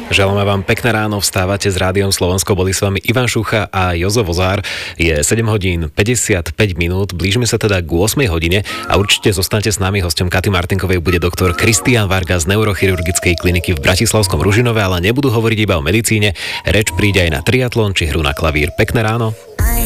Želáme vám pekné ráno, vstávate s Rádiom Slovensko, boli s vami Ivan Šucha a Jozo Vozár. Je 7 hodín 55 minút, blížime sa teda k 8 hodine a určite zostanete s nami. Hosťom Katy Martinkovej bude doktor Kristián Varga z neurochirurgickej kliniky v Bratislavskom Ružinove, ale nebudú hovoriť iba o medicíne, reč príde aj na triatlon či hru na klavír. Pekné ráno.